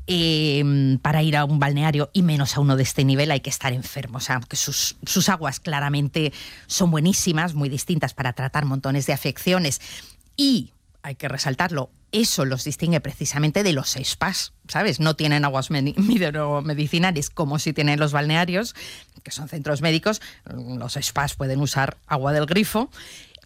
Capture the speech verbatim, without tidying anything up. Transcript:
eh, para ir a un balneario, y menos a uno de este nivel, hay que estar enfermo. O sea, que sus, sus aguas claramente son buenísimas, muy distintas para tratar montones de afecciones. Y, hay que resaltarlo, eso los distingue precisamente de los spas, ¿sabes? No tienen aguas medicinales como si tienen los balnearios, que son centros médicos. Los spas pueden usar agua del grifo.